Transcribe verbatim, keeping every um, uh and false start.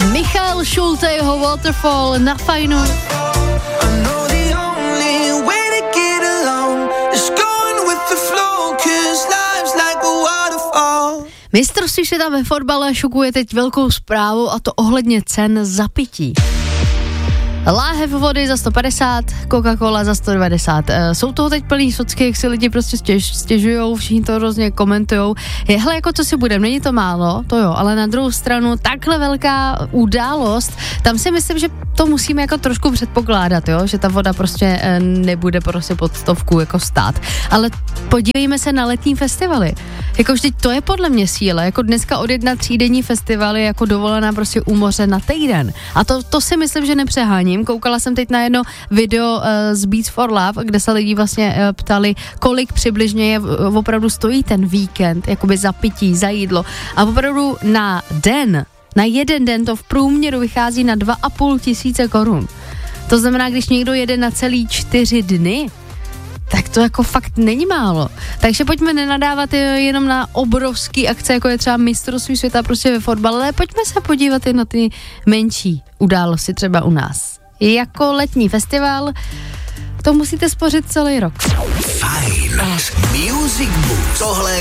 Michal Schulte, jeho Waterfall na Fajnu. Mistrovství světa ve fotbale šokuje teď velkou zprávu, a to ohledně cen za pití. Láhev vody za sto padesát, Coca-Cola za sto devadesát. E, jsou toho teď plný socky, jak si lidi prostě stěž, stěžujou, všichni to hrozně komentujou. Jehle, jako co si budem, není to málo, to jo, ale na druhou stranu takhle velká událost, tam si myslím, že to musíme jako trošku předpokládat, jo, že ta voda prostě e, nebude prostě pod stovku jako stát. Ale podívejme se na letní festivaly. Jako vždyť to je podle mě síla, jako dneska od jedna třídenní festival je jako dovolená prostě u moře na týden. A to, to si myslím, že nepřeháním. Koukala jsem teď na jedno video uh, z Beats for Love, kde se lidi vlastně uh, ptali, kolik přibližně je uh, opravdu stojí ten víkend, jakoby za pití, za jídlo. A opravdu na den, na jeden den to v průměru vychází na dva a půl tisíce korun. To znamená, když někdo jede na celý čtyři dny, tak to jako fakt není málo. Takže pojďme nenadávat jenom na obrovský akce, jako je třeba mistrovství světa prostě ve fotbale, ale pojďme se podívat i na ty menší události třeba u nás. Jako letní festival, to musíte spořit celý rok. Fajn. Music Book. Tohle